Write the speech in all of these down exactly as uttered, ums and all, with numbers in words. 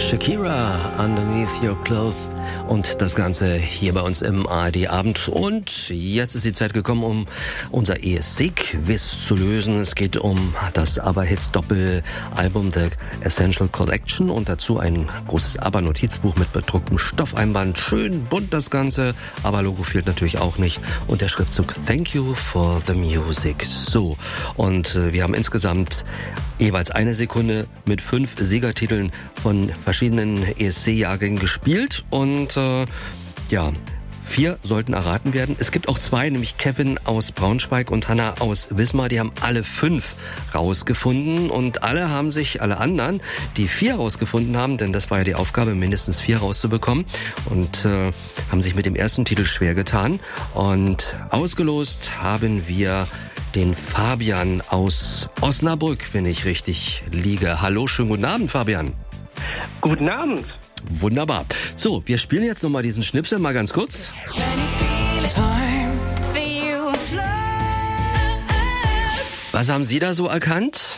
Shakira, Underneath Your Clothes. Und das Ganze hier bei uns im A R D-Abend. Und jetzt ist die Zeit gekommen, um unser E S C-Quiz zu lösen. Es geht um das ABBA-Hits-Doppelalbum The Essential Collection und dazu ein großes ABBA-Notizbuch mit bedrucktem Stoffeinband. Schön bunt das Ganze, aber Logo fehlt natürlich auch nicht. Und der Schriftzug Thank You for the Music. So, und äh, wir haben insgesamt jeweils eine Sekunde mit fünf Siegertiteln von verschiedenen E S C-Jahrgängen gespielt. Und Und äh, ja, vier sollten erraten werden. Es gibt auch zwei, nämlich Kevin aus Braunschweig und Hanna aus Wismar. Die haben alle fünf rausgefunden und alle haben sich, alle anderen, die vier rausgefunden haben, denn das war ja die Aufgabe, mindestens vier rauszubekommen, und äh, haben sich mit dem ersten Titel schwer getan. Und ausgelost haben wir den Fabian aus Osnabrück, wenn ich richtig liege. Hallo, schönen guten Abend, Fabian. Guten Abend. Wunderbar. So, wir spielen jetzt nochmal diesen Schnipsel, mal ganz kurz. Was haben Sie da so erkannt?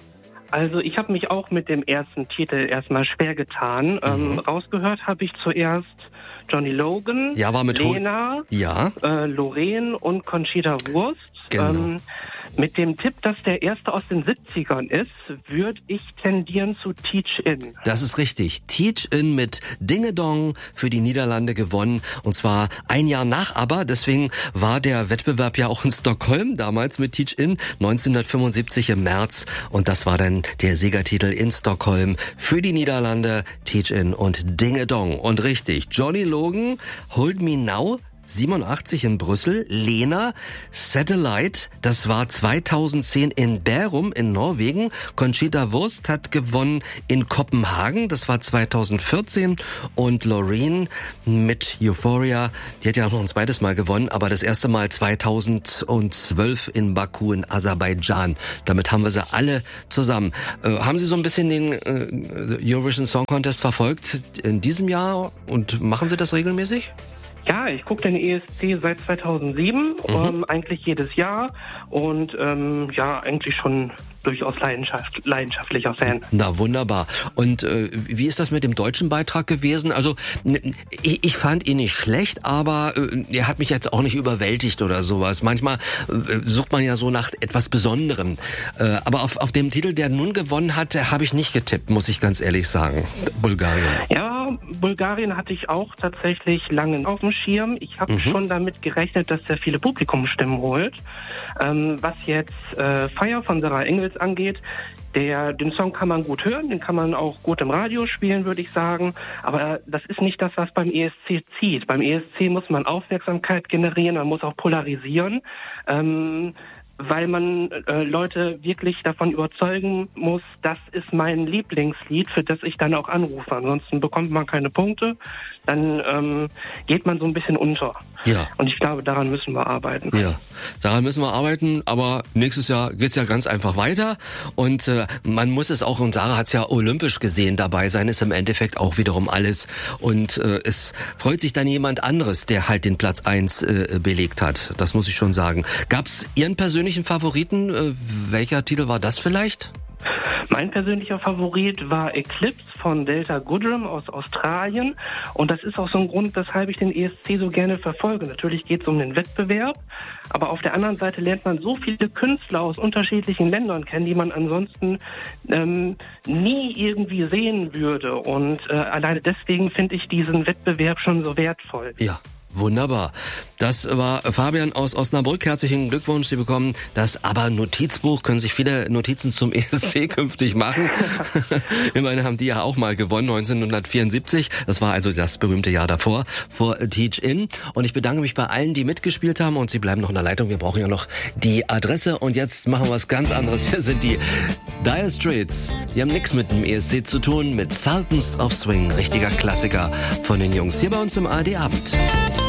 Also ich habe mich auch mit dem ersten Titel erstmal schwer getan. Mhm. Ähm, rausgehört habe ich zuerst Johnny Logan, ja, war mit Lena, ja. äh, Lorraine und Conchita Wurst. Genau. Ähm, mit dem Tipp, dass der erste aus den siebzigern ist, würde ich tendieren zu Teach In. Das ist richtig. Teach In mit Dingedong für die Niederlande gewonnen. Und zwar ein Jahr nach ABBA. Deswegen war der Wettbewerb ja auch in Stockholm damals mit Teach In neunzehnhundertfünfundsiebzig im März. Und das war dann der Siegertitel in Stockholm für die Niederlande. Teach In und Dingedong. Und richtig, Johnny Logan, Hold Me Now, siebenundachtzig in Brüssel. Lena, Satellite, das war zweitausendzehn in Bærum in Norwegen. Conchita Wurst hat gewonnen in Kopenhagen, das war zweitausendvierzehn. Und Lorraine mit Euphoria, die hat ja auch noch ein zweites Mal gewonnen, aber das erste Mal zweitausendzwölf in Baku in Aserbaidschan. Damit haben wir sie alle zusammen. Äh, haben Sie so ein bisschen den äh, Eurovision Song Contest verfolgt in diesem Jahr und machen Sie das regelmäßig? Ja, ich gucke den E S C seit zweitausendsieben, mhm. ähm, eigentlich jedes Jahr und ähm, ja, eigentlich schon durchaus leidenschaft, leidenschaftlicher Fan. Na, wunderbar. Und äh, wie ist das mit dem deutschen Beitrag gewesen? Also ich, ich fand ihn nicht schlecht, aber äh, er hat mich jetzt auch nicht überwältigt oder sowas. Manchmal äh, sucht man ja so nach etwas Besonderem. Äh, aber auf, auf dem Titel, der nun gewonnen hat, habe ich nicht getippt, muss ich ganz ehrlich sagen. Bulgarien. Ja, Bulgarien hatte ich auch tatsächlich lange auf dem Schirm. Ich habe mhm. schon damit gerechnet, dass er viele Publikumsstimmen holt. Ähm, was jetzt äh, Fire von Sarah Engels angeht, der, den Song kann man gut hören, den kann man auch gut im Radio spielen, würde ich sagen. Aber das ist nicht das, was beim E S C zieht. Beim E S C muss man Aufmerksamkeit generieren, man muss auch polarisieren. Ähm, weil man äh, Leute wirklich davon überzeugen muss, das ist mein Lieblingslied, für das ich dann auch anrufe. Ansonsten bekommt man keine Punkte, dann ähm, geht man so ein bisschen unter. Ja. Und ich glaube, daran müssen wir arbeiten. Ja, daran müssen wir arbeiten, aber nächstes Jahr geht's ja ganz einfach weiter. Und äh, man muss es auch, und Sarah hat's ja olympisch gesehen, dabei sein ist im Endeffekt auch wiederum alles. Und äh, es freut sich dann jemand anderes, der halt den Platz eins äh, belegt hat. Das muss ich schon sagen. Gab's Ihren persönlichen Favoriten? Äh, welcher Titel war das vielleicht? Mein persönlicher Favorit war Eclipse von Delta Goodrem aus Australien. Und das ist auch so ein Grund, weshalb ich den E S C so gerne verfolge. Natürlich geht es um den Wettbewerb, aber auf der anderen Seite lernt man so viele Künstler aus unterschiedlichen Ländern kennen, die man ansonsten ähm, nie irgendwie sehen würde. Und äh, alleine deswegen finde ich diesen Wettbewerb schon so wertvoll. Ja. Wunderbar. Das war Fabian aus Osnabrück. Herzlichen Glückwunsch. Sie bekommen das ABBA-Notizbuch. Können sich viele Notizen zum E S C künftig machen. Immerhin haben die ja auch mal gewonnen, neunzehnhundertvierundsiebzig. Das war also das berühmte Jahr davor, vor Teach In. Und ich bedanke mich bei allen, die mitgespielt haben. Und Sie bleiben noch in der Leitung. Wir brauchen ja noch die Adresse. Und jetzt machen wir was ganz anderes. Hier sind die Dire Straits. Die haben nichts mit dem E S C zu tun, mit Sultans of Swing. Richtiger Klassiker von den Jungs. Hier bei uns im A R D-Abend.